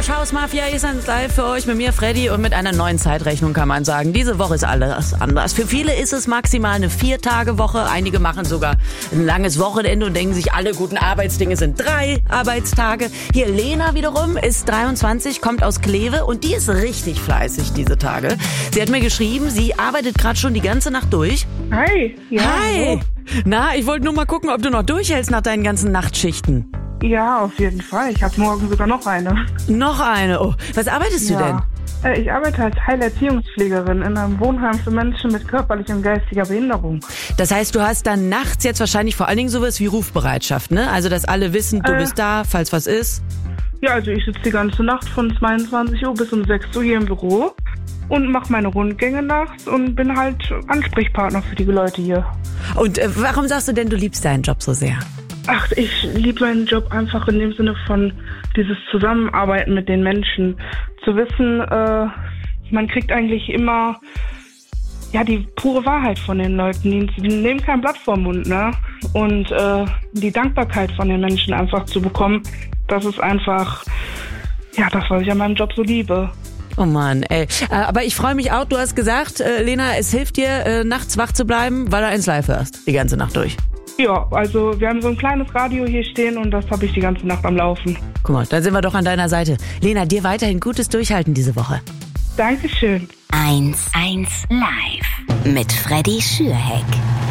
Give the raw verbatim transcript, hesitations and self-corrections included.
Chaos Mafia ist ein Live für euch mit mir, Freddy, und mit einer neuen Zeitrechnung kann man sagen. Diese Woche ist alles anders. Für viele ist es maximal eine Vier-Tage-Woche. Einige machen sogar ein langes Wochenende und denken sich, alle guten Arbeitsdinge sind drei Arbeitstage. Hier Lena wiederum ist dreiundzwanzig, kommt aus Kleve und die ist richtig fleißig diese Tage. Sie hat mir geschrieben, sie arbeitet gerade schon die ganze Nacht durch. Hi. Ja, Hi. So. Na, ich wollte nur mal gucken, ob du noch durchhältst nach deinen ganzen Nachtschichten. Ja, auf jeden Fall. Ich habe morgen sogar noch eine. Noch eine? Oh, was arbeitest du ja. denn? Äh, ich arbeite als Heilerziehungspflegerin in einem Wohnheim für Menschen mit körperlicher und geistiger Behinderung. Das heißt, du hast dann nachts jetzt wahrscheinlich vor allen Dingen sowas wie Rufbereitschaft, ne? Also, dass alle wissen, du äh, bist da, falls was ist. Ja, also ich sitze die ganze Nacht von zweiundzwanzig Uhr bis um sechs Uhr hier im Büro und mache meine Rundgänge nachts und bin halt Ansprechpartner für die Leute hier. Und äh, warum sagst du denn, du liebst deinen Job so sehr? Ach, ich liebe meinen Job einfach in dem Sinne von dieses Zusammenarbeiten mit den Menschen. Zu wissen, äh, man kriegt eigentlich immer ja die pure Wahrheit von den Leuten. Die, die nehmen kein Blatt vorm Mund, ne? Und äh, die Dankbarkeit von den Menschen einfach zu bekommen, das ist einfach ja das, was ich an meinem Job so liebe. Oh Mann, ey. Aber ich freue mich auch, du hast gesagt, äh, Lena, es hilft dir, äh, nachts wach zu bleiben, weil du eins live hörst, die ganze Nacht durch. Ja, also wir haben so ein kleines Radio hier stehen und das habe ich die ganze Nacht am Laufen. Guck mal, dann sind wir doch an deiner Seite. Lena, dir weiterhin gutes Durchhalten diese Woche. Dankeschön. eins eins live mit Freddy Schürheck.